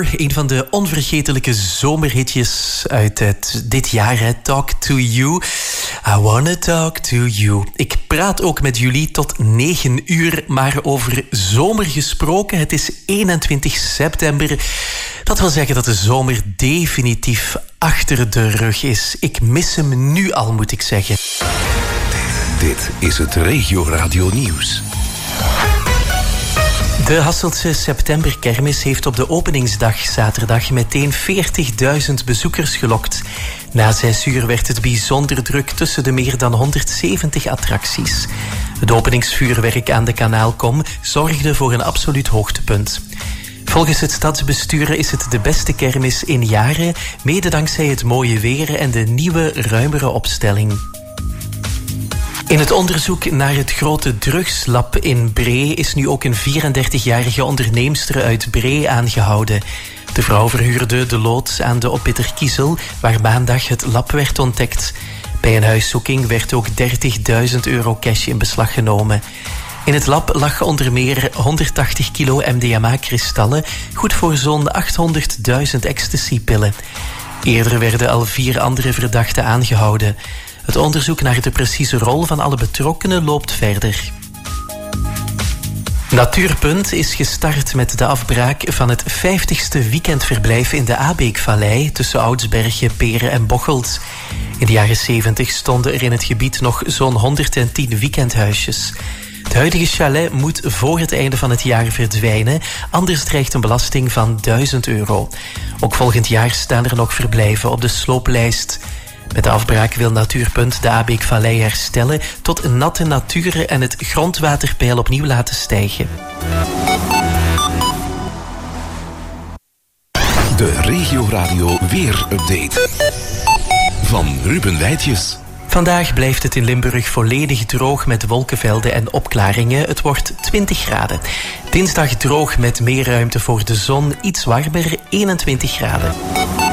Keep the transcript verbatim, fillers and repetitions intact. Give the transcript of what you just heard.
Four, een van de onvergetelijke zomerhitjes uit het, dit jaar, hè. Talk to You. I wanna talk to you. Ik praat ook met jullie tot negen uur, maar over zomer gesproken. Het is eenentwintig september. Dat wil zeggen dat de zomer definitief achter de rug is. Ik mis hem nu al, moet ik zeggen. Dit is het Regio Radio Nieuws. De Hasseltse Septemberkermis heeft op de openingsdag zaterdag meteen veertigduizend bezoekers gelokt. Na zes uur werd het bijzonder druk tussen de meer dan honderdzeventig attracties. Het openingsvuurwerk aan de Kanaalkom zorgde voor een absoluut hoogtepunt. Volgens het stadsbestuur is het de beste kermis in jaren, mede dankzij het mooie weer en de nieuwe, ruimere opstelling. In het onderzoek naar het grote drugslab in Bree is nu ook een vierendertigjarige onderneemster uit Bree aangehouden. De vrouw verhuurde de loods aan de Opitterkiezel, waar maandag het lab werd ontdekt. Bij een huiszoeking werd ook dertigduizend euro cash in beslag genomen. In het lab lag onder meer honderdtachtig kilo M D M A-kristallen, goed voor zo'n achthonderdduizend ecstasy-pillen. Eerder werden al vier andere verdachten aangehouden. Het onderzoek naar de precieze rol van alle betrokkenen loopt verder. Natuurpunt is gestart met de afbraak van het vijftigste weekendverblijf in de Abeekvallei tussen Oudsbergen, Peren en Bocholt. In de jaren zeventig stonden er in het gebied nog zo'n honderdtien weekendhuisjes. Het huidige chalet moet voor het einde van het jaar verdwijnen, anders dreigt een belasting van duizend euro. Ook volgend jaar staan er nog verblijven op de slooplijst. Met de afbraak wil Natuurpunt de Abeekvallei herstellen tot een natte natuur en het grondwaterpeil opnieuw laten stijgen. De Regio Radio Weer-update van Ruben Wijtjes. Vandaag blijft het in Limburg volledig droog met wolkenvelden en opklaringen. Het wordt twintig graden. Dinsdag droog met meer ruimte voor de zon, iets warmer, eenentwintig graden.